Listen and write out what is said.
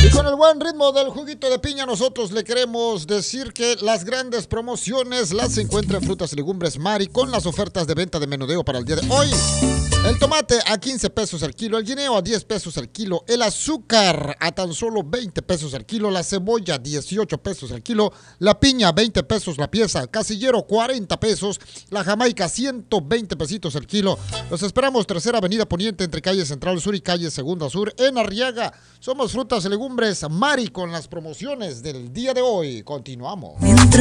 Y con el buen ritmo del juguito de piña, nosotros le queremos decir que las grandes promociones las encuentra en Frutas y Legumbres Mari con las ofertas de venta de menudeo para el día de hoy. El tomate a 15 pesos el kilo, el guineo a 10 pesos el kilo, el azúcar a tan solo 20 pesos el kilo, la cebolla 18 pesos el kilo, la piña 20 pesos la pieza, casillero 40 pesos, la jamaica 120 pesitos el kilo. Los esperamos, Tercera Avenida Poniente entre calle Central Sur y calle Segunda Sur en Arriaga. Somos Frutas y Legumbres Mari con las promociones del día de hoy. Continuamos.